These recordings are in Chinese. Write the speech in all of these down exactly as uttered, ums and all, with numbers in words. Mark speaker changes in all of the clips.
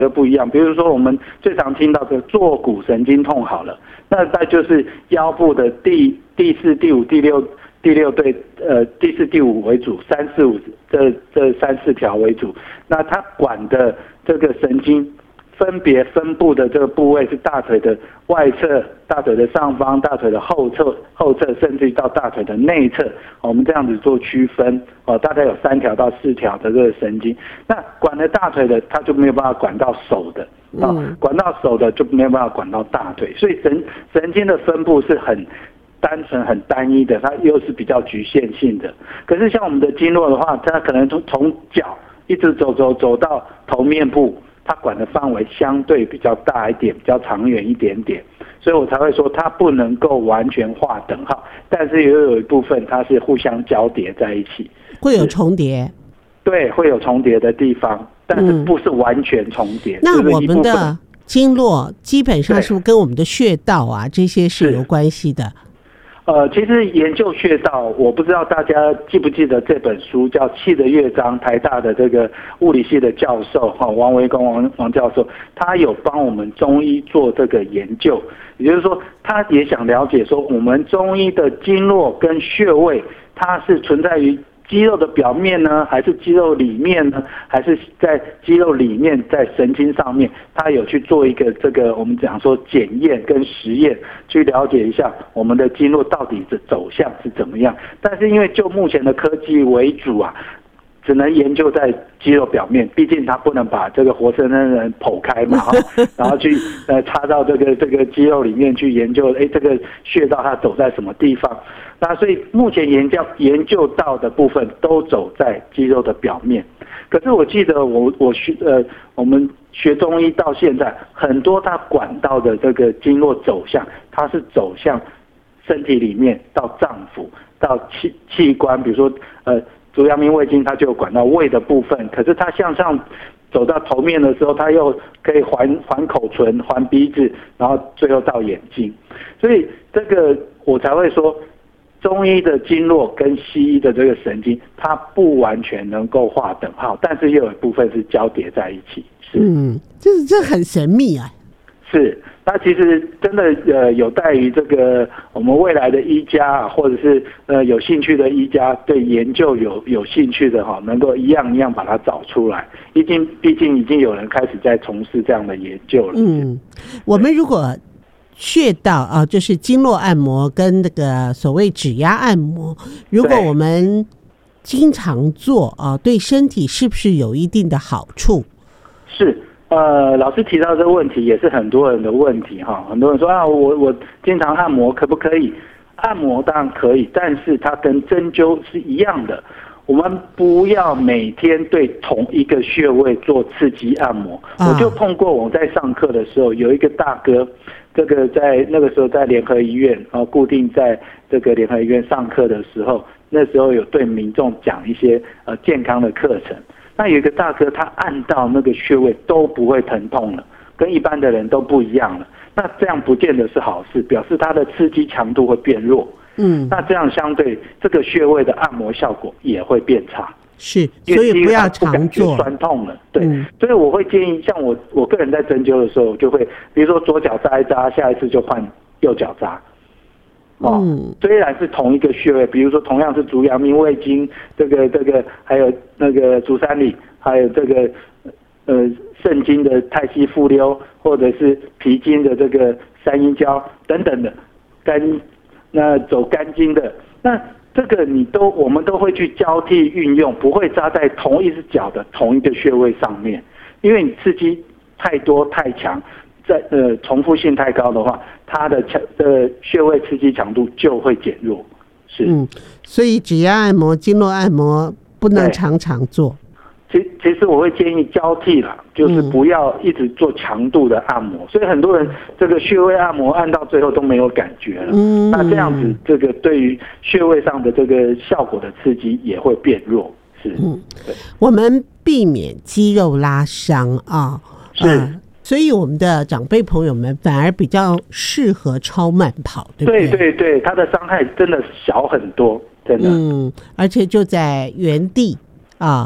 Speaker 1: 都不一样。比如说我们最常听到的坐骨神经痛好了，那那就是腰部的第第四、第五、第六、第六对呃第四、第五为主，三四五这这三四条为主。那它管的这个神经分别分布的这个部位是大腿的外侧、大腿的上方、大腿的后侧、后侧，甚至于到大腿的内侧，我们这样子做区分哦，大概有三条到四条的这个神经。那管了大腿的，它就没有办法管到手的啊、哦，管到手的就没有办法管到大腿，所以神神经的分布是很单纯、很单一的，它又是比较局限性的。可是像我们的经络的话，它可能从从脚一直走走走到头面部。它管的范围相对比较大一点，比较长远一点点，所以我才会说它不能够完全划等号，但是也有一部分它是互相交叠在一起，
Speaker 2: 会有重叠，
Speaker 1: 对，会有重叠的地方，但是不是完全重叠。嗯、
Speaker 2: 那我们的经络基本上是不是跟我们的穴道啊这些是有关系的？
Speaker 1: 呃，其实研究穴道，我不知道大家记不记得这本书叫《气的乐章》，台大的这个物理系的教授哈王维公王王教授，他有帮我们中医做这个研究，也就是说，他也想了解说我们中医的经络跟穴位，它是存在于肌肉的表面呢，还是肌肉里面呢？还是在肌肉里面，在神经上面？他有去做一个这个我们讲说检验跟实验，去了解一下我们的经络到底的走向是怎么样。但是因为就目前的科技为主啊，只能研究在肌肉表面，毕竟他不能把这个活生生的人剖开嘛，然后去呃插到这个这个肌肉里面去研究，哎，这个穴道它走在什么地方？那所以目前研究研究到的部分都走在肌肉的表面。可是我记得我我学呃我们学中医到现在，很多它管道的这个经络走向，它是走向身体里面到脏腑到器器官，比如说呃。足阳明胃经它就有管到胃的部分，可是它向上走到头面的时候，它又可以环环口唇、环鼻子，然后最后到眼睛。所以这个我才会说，中医的经络跟西医的这个神经，它不完全能够划等号，但是又有一部分是交叠在一起。
Speaker 2: 嗯，这这很神秘啊。
Speaker 1: 是。那其实真的呃有待于这个我们未来的医家啊，或者是呃有兴趣的医家对研究有有兴趣的哈，能够一样一样把它找出来。毕竟毕竟已经有人开始在从事这样的研究了。
Speaker 2: 嗯，我们如果穴道啊，就是经络按摩跟那个所谓指压按摩，如果我们经常做啊，对身体是不是有一定的好处？
Speaker 1: 是。呃，老师提到这个问题也是很多人的问题哈，很多人说啊，我我经常按摩可不可以？按摩当然可以，但是它跟针灸是一样的，我们不要每天对同一个穴位做刺激按摩。啊、我就碰过我在上课的时候，有一个大哥，这个在那个时候在联合医院，然后固定在这个联合医院上课的时候，那时候有对民众讲一些呃健康的课程。那有一个大哥，他按到那个穴位都不会疼痛了，跟一般的人都不一样了。那这样不见得是好事，表示他的刺激强度会变弱。嗯，那这样相对这个穴位的按摩效果也会变差。
Speaker 2: 是，所以不要常做。
Speaker 1: 酸痛了，对，嗯、所以我会建议，像我我个人在针灸的时候，我就会比如说左脚扎一扎，下一次就换右脚扎。哦，嗯、虽然是同一个穴位，比如说同样是足阳明胃经，这个这个还有那个足三里，还有这个呃肾经的太溪复溜，或者是脾经的这个三阴交等等的肝，那走肝经的，那这个你都我们都会去交替运用，不会扎在同一只脚的同一个穴位上面，因为你刺激太多太强。在呃重复性太高的话，它的强呃穴位刺激强度就会减弱。是，
Speaker 2: 嗯，所以指压按摩、经络按摩不能常常做。
Speaker 1: 其其实我会建议交替啦，就是不要一直做强度的按摩。嗯、所以很多人这个穴位按摩按到最后都没有感觉了。嗯，那这样子，这个对于穴位上的这个效果的刺激也会变弱。是，嗯，对，
Speaker 2: 我们避免肌肉拉伤啊。
Speaker 1: 是。
Speaker 2: 呃所以我们的长辈朋友们反而比较适合超慢跑，对不对？
Speaker 1: 对对对，它的伤害真的小很多，真的。
Speaker 2: 嗯，而且就在原地啊，
Speaker 1: 对，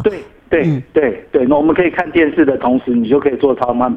Speaker 1: 对
Speaker 2: 嗯
Speaker 1: 对对，那我们可以看电视的同时，你就可以做超慢